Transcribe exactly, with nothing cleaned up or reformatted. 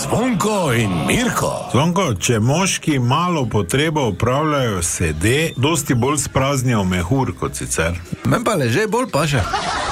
Zvonko in Mirko. Zvonko, če moški malo potrebo upravljajo sede, dosti bolj spraznijo mehur kot sicer. Men pa leže bolj paše.